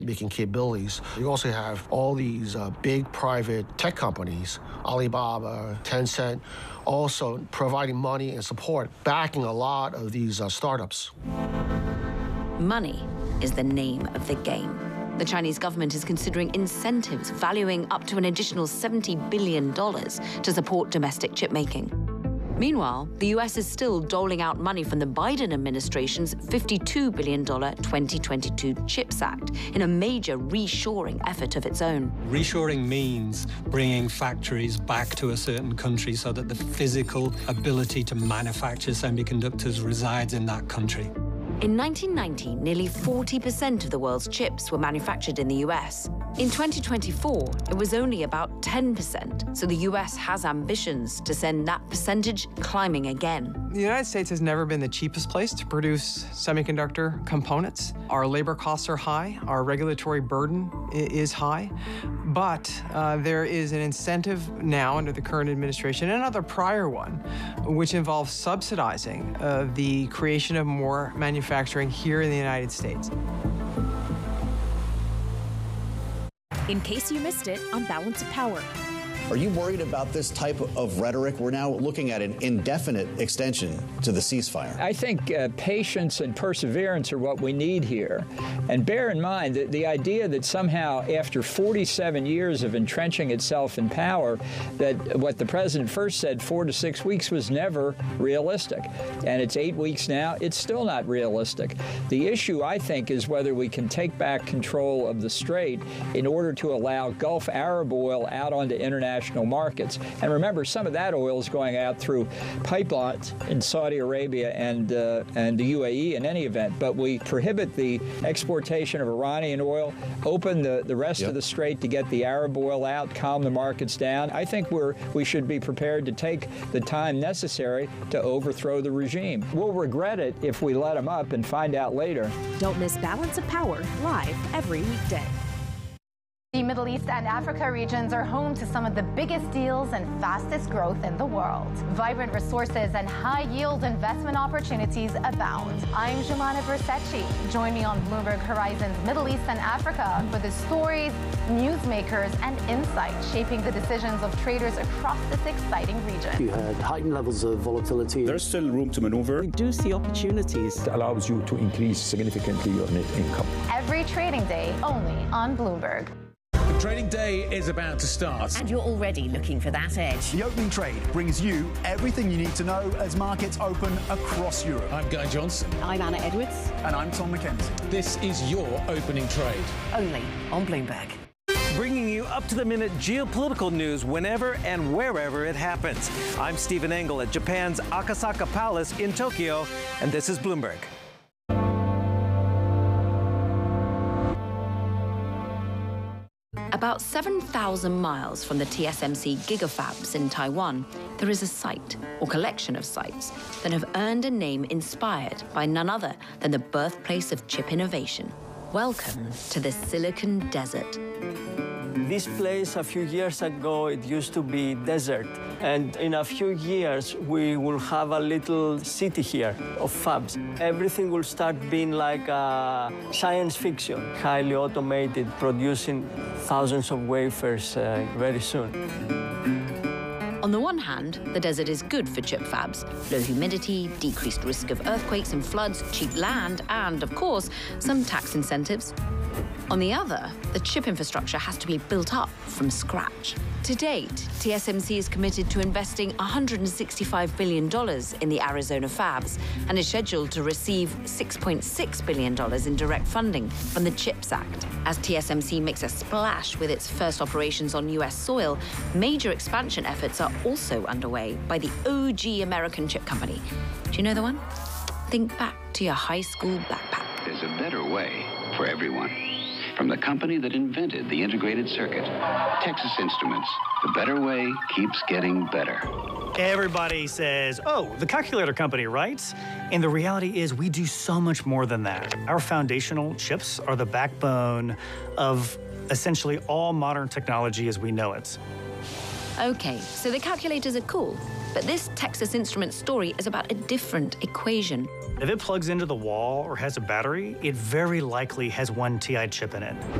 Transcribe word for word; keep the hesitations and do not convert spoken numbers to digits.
making capabilities. You also have all these uh, big private tech companies, Alibaba, Tencent, also providing money and support, backing a lot of these uh, startups. Money is the name of the game. The Chinese government is considering incentives valuing up to an additional seventy billion dollars to support domestic chip making. Meanwhile, the U S is still doling out money from the Biden administration's fifty-two billion dollars twenty twenty-two CHIPS Act in a major reshoring effort of its own. Reshoring means bringing factories back to a certain country so that the physical ability to manufacture semiconductors resides in that country. In nineteen ninety, nearly forty percent of the world's chips were manufactured in the U S. In twenty twenty-four, it was only about ten percent, so the U S has ambitions to send that percentage climbing again. The United States has never been the cheapest place to produce semiconductor components. Our labor costs are high, our regulatory burden is high, but uh, there is an incentive now under the current administration and another prior one, which involves subsidizing uh, the creation of more manufacturing here in the United States. In case you missed it on Balance of Power. Are you worried about this type of rhetoric? We're now looking at an indefinite extension to the ceasefire. I think uh, patience and perseverance are what we need here. And bear in mind that the idea that somehow after forty-seven years of entrenching itself in power, that what the president first said, four to six weeks, was never realistic. And it's eight weeks now, it's still not realistic. The issue, I think, is whether we can take back control of the Strait in order to allow Gulf Arab oil out onto international markets. And remember, some of that oil is going out through pipelines in Saudi Arabia and uh, and the U A E in any event. But we prohibit the exportation of Iranian oil, open the, the rest yep. of the Strait to get the Arab oil out, calm the markets down. I think we're we should be prepared to take the time necessary to overthrow the regime. We'll regret it if we let them up and find out later. Don't miss Balance of Power live every weekday. The Middle East and Africa regions are home to some of the biggest deals and fastest growth in the world. Vibrant resources and high-yield investment opportunities abound. I'm Jumana Versace. Join me on Bloomberg Horizon's Middle East and Africa for the stories, newsmakers, and insights shaping the decisions of traders across this exciting region. You had heightened levels of volatility. There's still room to maneuver. We do see opportunities. It allows you to increase significantly your net income. Every trading day, only on Bloomberg. Trading day is about to start. And you're already looking for that edge. The opening trade brings you everything you need to know as markets open across Europe. I'm Guy Johnson. I'm Anna Edwards. And I'm Tom McKenzie. This is your opening trade. Only on Bloomberg. Bringing you up-to-the-minute geopolitical news whenever and wherever it happens. I'm Stephen Engel at Japan's Akasaka Palace in Tokyo, and this is Bloomberg. About seven thousand miles from the T S M C gigafabs in Taiwan, there is a site, or collection of sites, that have earned a name inspired by none other than the birthplace of chip innovation. Welcome to the Silicon Desert. This place, a few years ago, it used to be desert. And in a few years, we will have a little city here of fabs. Everything will start being like a science fiction, highly automated, producing thousands of wafers uh, very soon. On the one hand, the desert is good for chip fabs. Low humidity, decreased risk of earthquakes and floods, cheap land, and, of course, some tax incentives. On the other, the chip infrastructure has to be built up from scratch. To date, T S M C is committed to investing one hundred sixty-five billion dollars in the Arizona fabs and is scheduled to receive six point six billion dollars in direct funding from the CHIPS Act. As T S M C makes a splash with its first operations on U S soil, major expansion efforts are also underway by the O G American chip company. Do you know the one? Think back to your high school backpack. There's a better way for everyone. From the company that invented the integrated circuit, Texas Instruments, the better way keeps getting better. Everybody says, oh, the calculator company, right? And the reality is we do so much more than that. Our foundational chips are the backbone of essentially all modern technology as we know it. Okay, so the calculators are cool, But this Texas Instruments story is about a different equation. If it plugs into the wall or has a battery, it very likely has one T I chip in it.